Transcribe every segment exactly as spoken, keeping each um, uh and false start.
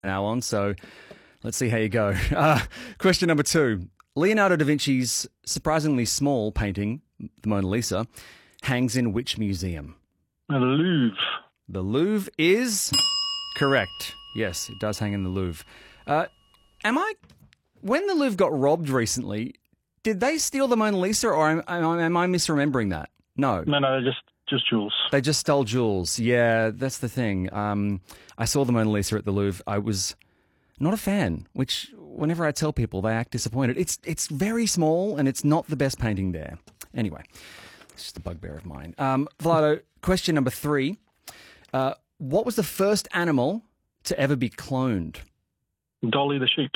now on, so let's see how you go. Uh, question number two. Leonardo da Vinci's surprisingly small painting, the Mona Lisa, hangs in which museum? The Louvre. The Louvre is correct. Yes, it does hang in the Louvre. Uh, am I... When the Louvre got robbed recently, did they steal the Mona Lisa, or am, am, am I misremembering that? No. No, no, just just jewels. They just stole jewels. Yeah, that's the thing. Um, I saw the Mona Lisa at the Louvre. I was not a fan, which whenever I tell people, they act disappointed. It's it's very small and it's not the best painting there. Anyway, it's just a bugbear of mine. Um, Vlado, question number three. Uh, what was the first animal to ever be cloned? Dolly the sheep.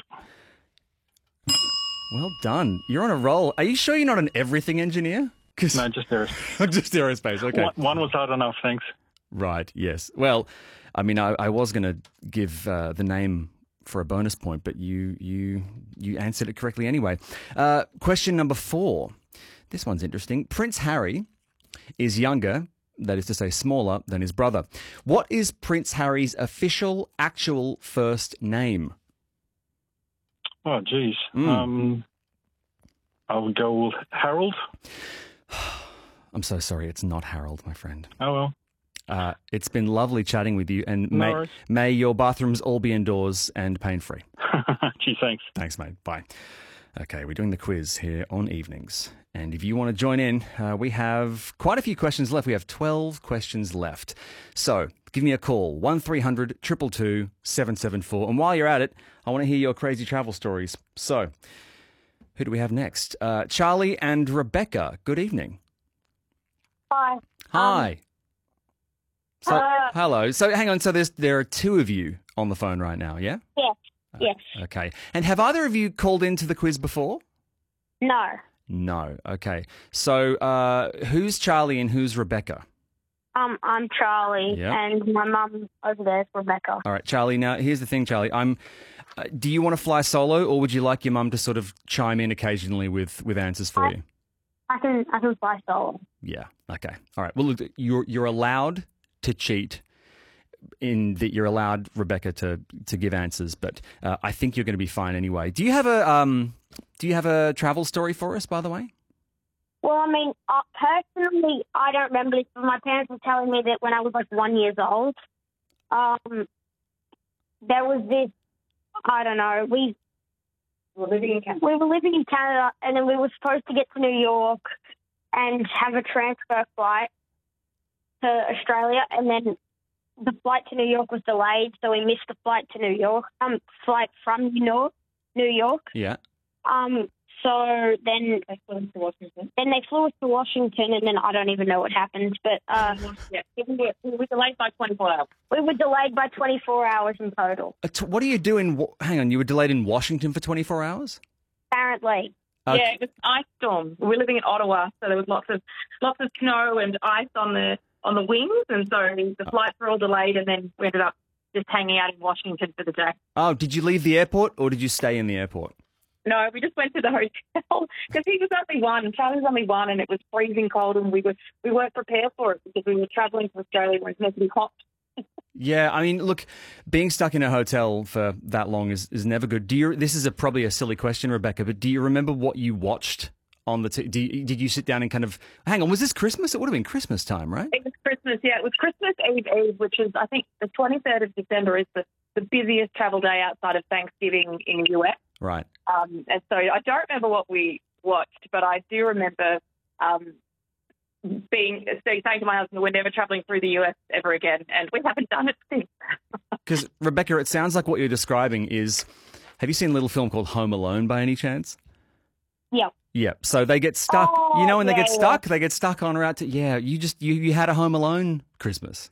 Well done. You're on a roll. Are you sure you're not an everything engineer? No, just aerospace. Just aerospace, okay. One, one was hard enough, thanks. Right, yes. Well, I mean, I, I was going to give uh, the name for a bonus point, but you you you answered it correctly anyway. Uh, question number four. This one's interesting. Prince Harry is younger, that is to say smaller, than his brother. What is Prince Harry's official, actual first name? Oh, geez. Mm. Um, I would go with Harold. I'm so sorry, it's not Harold, my friend. Oh, well. Uh, it's been lovely chatting with you, and No may, worries. may your bathrooms all be indoors and pain-free. Gee, thanks. Thanks, mate. Bye. Okay, we're doing the quiz here on evenings. And if you want to join in, uh, we have quite a few questions left. We have twelve questions left. So give me a call, one three hundred two two two seven seven four. And while you're at it, I want to hear your crazy travel stories. So who do we have next? Uh, Charlie and Rebecca, good evening. Hi. Hi. Um, So, uh, hello. So hang on. So there's there are two of you on the phone right now, yeah? Yes. Yes. Okay. And have either of you called into the quiz before? No. No. Okay. So uh, who's Charlie and who's Rebecca? Um, I'm Charlie, Yep. and my mum over there is Rebecca. All right, Charlie. Now here's the thing, Charlie. I'm. Uh, do you want to fly solo, or would you like your mum to sort of chime in occasionally with, with answers for I- you? I can I can fly solo. Yeah. Okay. All right. Well, look, you're you're allowed to cheat in that you're allowed Rebecca to to give answers, but uh, I think you're going to be fine anyway. Do you have a um? Do you have a travel story for us, by the way? Well, I mean, uh, personally, I don't remember this, but my parents were telling me that when I was like one years old, um, there was this. I don't know. We were living in Canada. We were living in Canada, and then we were supposed to get to New York and have a transfer flight to Australia, and then the flight to New York was delayed, so we missed the flight to New York. Um, flight from New York, New York. Yeah. Um. So then they flew us to Washington. Then they flew us to Washington, and then I don't even know what happened. But uh, yeah, we were delayed by twenty-four hours. We were delayed by twenty-four hours in total. Uh, t- what do you do in? Wa- Hang on, you were delayed in Washington for twenty-four hours. Apparently. Okay. Yeah, it was ice storm. We were living in Ottawa, so there was lots of lots of snow and ice on the on the wings, and so the flights were all delayed, and then we ended up just hanging out in Washington for the day. Oh, did you leave the airport or did you stay in the airport? No, we just went to the hotel because he was only one, Charlie was only one, and it was freezing cold, and we were we weren't prepared for it because we were travelling to Australia where it's meant to be hot. Yeah, I mean, look, being stuck in a hotel for that long is, is never good. Do you? This is a, probably a silly question, Rebecca, but do you remember what you watched on the? T- do you, did you sit down and kind of hang on? Was this Christmas? It would have been Christmas time, right? It was Christmas, yeah. It was Christmas Eve Eve, which is, I think, the twenty-third of December is the, the busiest travel day outside of Thanksgiving in the U S. Right. Um, and so I don't remember what we watched, but I do remember um, being saying to my husband, we're never travelling through the U S ever again, and we haven't done it since. Because, Rebecca, it sounds like what you're describing is, have you seen a little film called Home Alone by any chance? Yeah. Yeah, so they get stuck. Oh, you know when they yeah, get stuck? They get stuck on route to, yeah, you just, you, you had a Home Alone Christmas.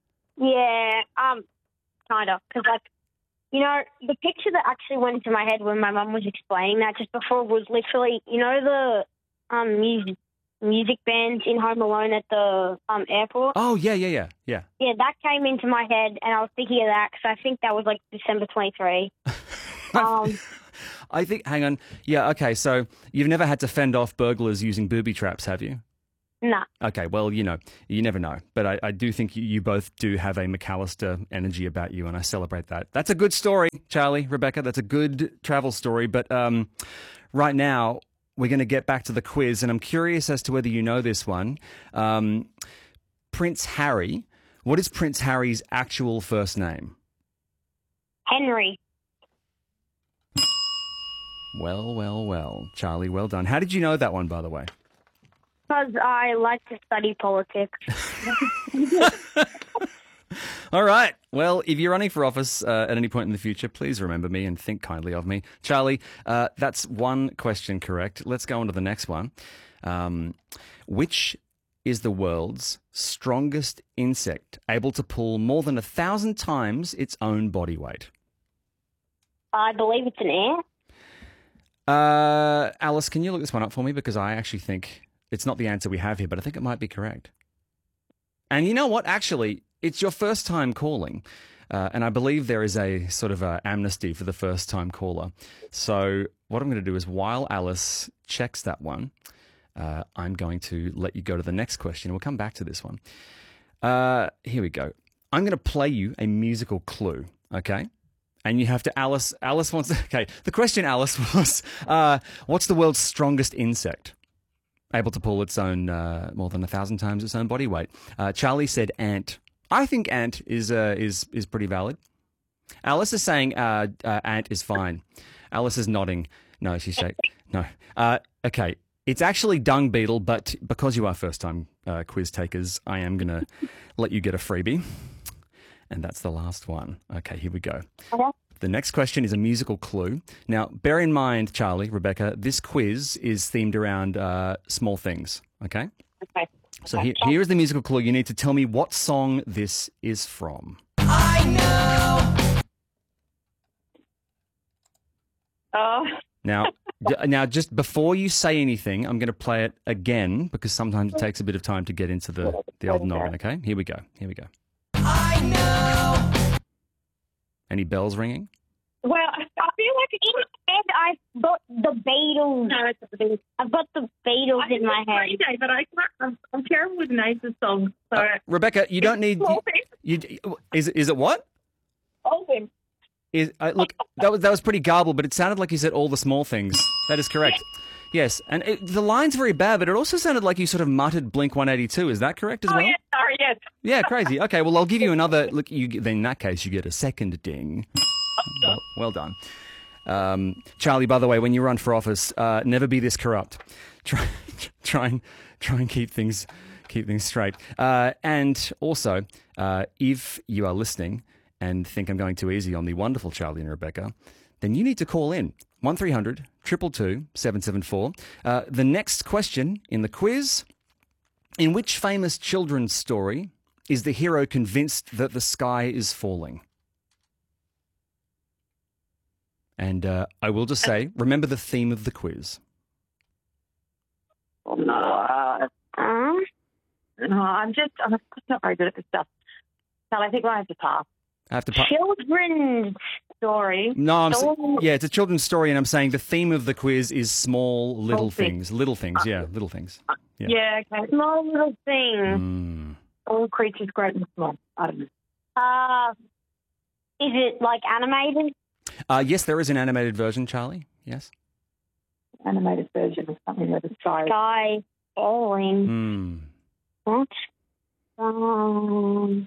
Yeah. Um. Kind of, because like. You know, the picture that actually went into my head when my mum was explaining that just before was literally, you know, the um music music bands in Home Alone at the um airport. Oh, yeah, yeah, yeah, yeah. Yeah, that came into my head, and I was thinking of that because I think that was like December twenty-third. um, I think, hang on. Yeah, okay, so you've never had to fend off burglars using booby traps, have you? Nah. Okay, well, you know, you never know. But I, I do think you, you both do have a McAllister energy about you, and I celebrate that. That's a good story, Charlie, Rebecca. That's a good travel story. But um, right now, we're going to get back to the quiz, and I'm curious as to whether you know this one. Um, Prince Harry, what is Prince Harry's actual first name? Henry. Well, well, well. Charlie, well done. How did you know that one, by the way? Because I like to study politics. All right. Well, if you're running for office uh, at any point in the future, please remember me and think kindly of me. Charlie, uh, that's one question correct. Let's go on to the next one. Um, which is the world's strongest insect, able to pull more than a thousand times its own body weight? I believe it's an ant. Uh, Alice, can you look this one up for me? Because I actually think it's not the answer we have here, but I think it might be correct. And you know what? Actually, it's your first time calling. Uh, and I believe there is a sort of a amnesty for the first time caller. So what I'm going to do is while Alice checks that one, uh, I'm going to let you go to the next question. We'll come back to this one. Uh, here we go. I'm going to play you a musical clue, okay? And you have to, Alice, Alice wants, okay, the question, Alice, was, uh, what's the world's strongest insect? Able to pull its own, uh, more than a thousand times its own body weight. Uh, Charlie said ant. I think ant is, uh, is, is pretty valid. Alice is saying, uh, uh, ant is fine. Alice is nodding. No, she's shaking. No. Uh, okay. It's actually dung beetle, but because you are first time, uh, quiz takers, I am going to let you get a freebie. And that's the last one. Okay, here we go. Okay. The next question is a musical clue. Now, bear in mind, Charlie, Rebecca, this quiz is themed around uh, small things, okay? Okay. So here, here is the musical clue. You need to tell me what song this is from. I know. Oh. Now, d- now, just before you say anything, I'm going to play it again because sometimes it takes a bit of time to get into the, the old noggin, okay? Here we go. Here we go. I know. Any bells ringing? Well, I feel like in my head I've got the Beatles. No, it's not the Beatles. I've got the Beatles in my head. Day, but I, I'm, I'm terrible with names of songs. So Uh, Rebecca, you don't need. Small You, you, is it- is it what? all them. Is uh, look that was that was pretty garbled, but it sounded like you said all the small things. That is correct. Yes, and it, the line's very bad, but it also sounded like you sort of muttered Blink one eighty-two. Is that correct as Oh well? yes, sorry, yes. Yeah, crazy. Okay, well I'll give you another. Look, you then in that case you get a second ding. Well, well done, um, Charlie. By the way, when you run for office, uh, never be this corrupt. Try, try and try and keep things keep things straight. Uh, and also, uh, if you are listening and think I'm going too easy on the wonderful Charlie and Rebecca, then you need to call in one three hundred two two two seven seven four. Uh, the next question in the quiz: in which famous children's story is the hero convinced that the sky is falling? And uh, I will just say, remember the theme of the quiz. Oh, no, uh, Uh, no, I'm just, I'm not very good at this stuff. So I think I have to pass. I have to. Pa- children's story. no, I'm. s- Oh. Yeah, it's a children's story, and I'm saying the theme of the quiz is small little Small things. things. Little things, yeah, little things. Yeah. Yeah, okay. Small little thing. Mm. All creatures great and small. I don't know. Uh, is it like animated? Uh, yes, there is an animated version, Charlie. Yes. Animated version of something that is sky. Sky falling. Mm. What? Um,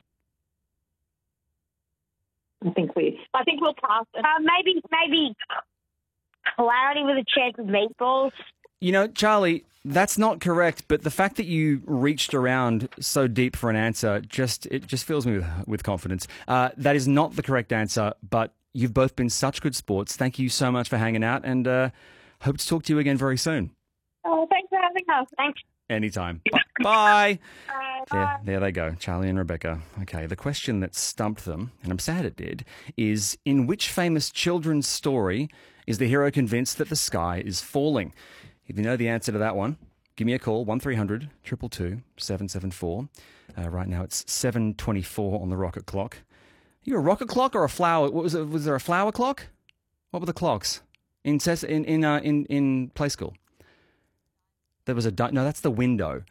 I think we, I think we'll pass. uh, maybe, maybe cloudy with a chance of meatballs. You know, Charlie, that's not correct. But the fact that you reached around so deep for an answer just it just fills me with, with confidence. Uh, that is not the correct answer. But you've both been such good sports. Thank you so much for hanging out, and uh, hope to talk to you again very soon. Oh, thanks for having us. Thanks. Anytime. B- Bye. Uh, There, there they go, Charlie and Rebecca. Okay, the question that stumped them, and I'm sad it did, is in which famous children's story is the hero convinced that the sky is falling? If you know the answer to that one, give me a call, one three hundred two two two seven seven four. Uh, right now it's seven twenty-four on the rocket clock. Are you a rocket clock or a flower? What was it? Was there a flower clock? What were the clocks in in in uh, in, in play school? There was a di- no. That's the window.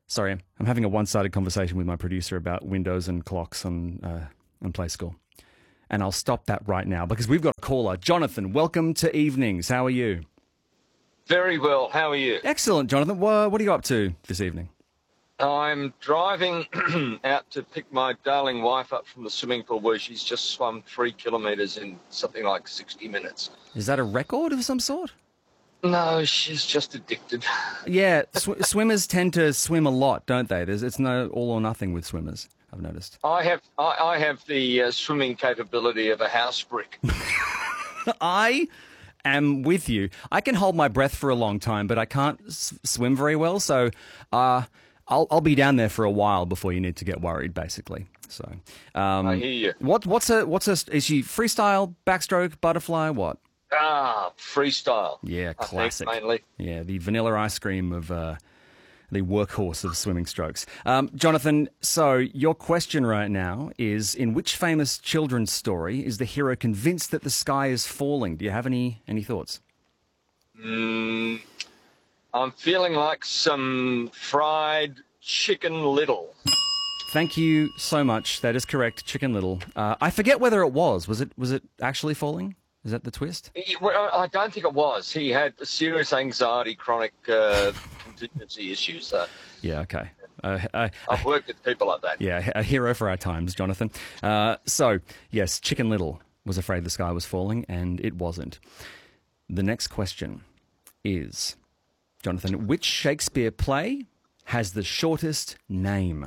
Sorry, I'm having a one-sided conversation with my producer about windows and clocks on, uh, on Play School. And I'll stop that right now because we've got a caller. Jonathan, welcome to Evenings. How are you? Very well. How are you? Excellent, Jonathan. What, what are you up to this evening? I'm driving out to pick my darling wife up from the swimming pool where she's just swum three kilometres in something like sixty minutes. Is that a record of some sort? No, she's just addicted. Yeah, sw- swimmers tend to swim a lot, don't they? There's, it's no all or nothing with swimmers, I've noticed. I have I, I have the uh, swimming capability of a house brick. I am with you. I can hold my breath for a long time, but I can't s- swim very well, so uh, I'll, I'll be down there for a while before you need to get worried, basically. So, um, I hear you. What, what's a, what's a, is she freestyle, backstroke, butterfly, what? Ah, freestyle. Yeah, I think, classic. mainly. Yeah, the vanilla ice cream of uh, the workhorse of swimming strokes. Um, Jonathan, so your question right now is, in which famous children's story is the hero convinced that the sky is falling? Do you have any, any thoughts? Mm, I'm feeling like some fried Chicken Little. Thank you so much. That is correct, Chicken Little. Uh, I forget whether it was. Was it was it actually falling? Is that the twist? He- well, I don't think it was. He had serious anxiety, chronic uh, contingency issues. So Yeah, okay. Uh, uh, I've worked with people like that. yeah, a hero for our times, Jonathan. Uh, so, yes, Chicken Little was afraid the sky was falling, and it wasn't. The next question is, Jonathan, which Shakespeare play has the shortest name?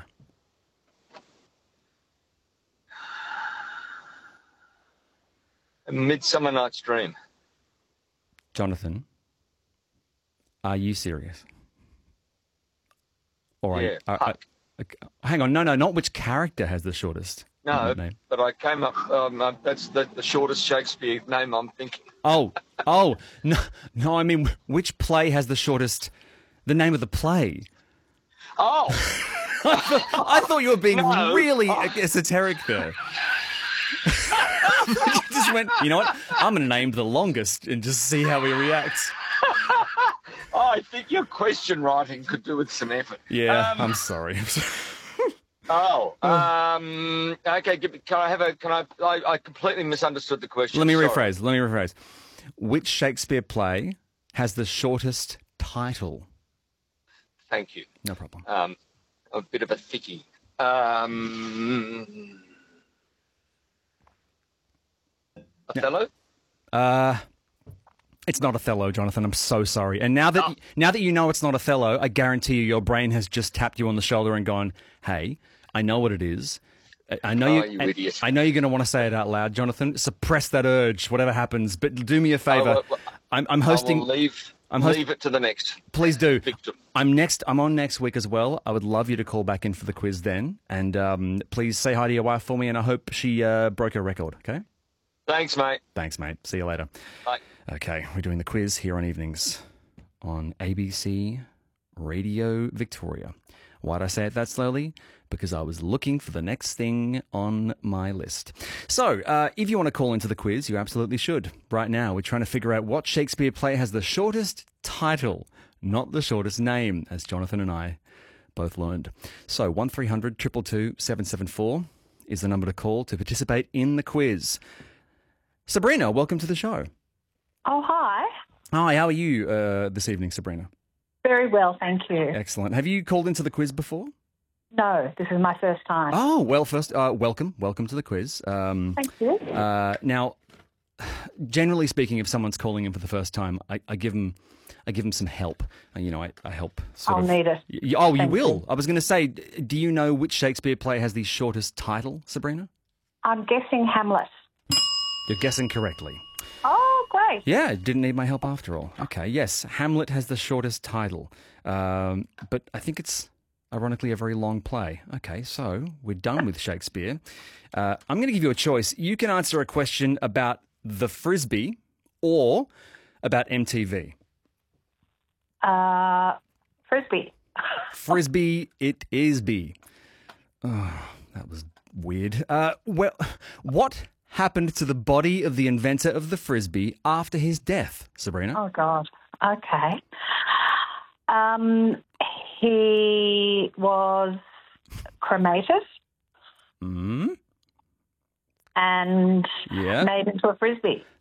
A Midsummer Night's Dream. Jonathan, are you serious? Or are Yeah, you- are- Puck. are- hang on, no, no, not which character has the shortest No, name. but I came up. Um, uh, that's the, the shortest Shakespeare name I'm thinking. Oh, oh, no, no, I mean, which play has the shortest, the name of the play? Oh, I thought you were being No. really esoteric there. You just went, you know what? I'm going to name the longest and just see how he reacts. oh, I think your question writing could do with some effort. Yeah, Um, I'm sorry. Oh, um, okay. Give me, can I have a? Can I, I? I completely misunderstood the question. Let me Sorry. rephrase. Let me rephrase. Which Shakespeare play has the shortest title? Thank you. No problem. Um, a bit of a thickie. Um, Othello. Uh, it's not Othello, Jonathan. I'm so sorry. And now that Oh. now that you know it's not Othello, I guarantee you, your brain has just tapped you on the shoulder and gone, "Hey, I know what it is. I- I know Oh, you. you I- idiot. I know you're going to want to say it out loud, Jonathan. Suppress that urge, whatever happens. But do me a favor. Oh, well, I'm, I'm I hosting. will leave. I'm host- leave it to the next Please do. victim. I'm next. I'm on next week as well. I would love you to call back in for the quiz then, and um, please say hi to your wife for me. And I hope she uh, broke her record. Okay. Thanks, mate. Thanks, mate. See you later. Bye. Okay, we're doing the quiz here on Evenings on A B C Radio Victoria. Why'd I say it that slowly? Because I was looking for the next thing on my list. So, uh, if you want to call into the quiz, you absolutely should. Right now, we're trying to figure out what Shakespeare play has the shortest title, not the shortest name, as Jonathan and I both learned. So, one three hundred two two two seven seven four is the number to call to participate in the quiz. Sabrina, welcome to the show. Oh, hi. Hi, how are you uh, this evening, Sabrina? Very well, thank you. Excellent. Have you called into the quiz before? No, this is my first time. Oh, well, first, uh, welcome. Welcome to the quiz. Um, Thank you. uh, now, generally speaking, if someone's calling in for the first time, I, I give them, I give them some help. Uh, you know, I, I help. Sort I'll of, need it. Y- oh, you Thank will. you. I was going to say, d- do you know which Shakespeare play has the shortest title, Sabrina? I'm guessing Hamlet. You're guessing correctly. Oh, great. Yeah, didn't need my help after all. Okay, yes, Hamlet has the shortest title, um, but I think it's ironically a very long play. Okay, so we're done with Shakespeare. Uh, I'm going to give you a choice. You can answer a question about the Frisbee or about M T V. Uh, Frisbee. Frisbee, it is B. Oh, that was weird. Uh, well, what happened to the body of the inventor of the Frisbee after his death, Sabrina? Oh, God. Okay. Um, He was cremated Mm. and Yeah. made into a frisbee.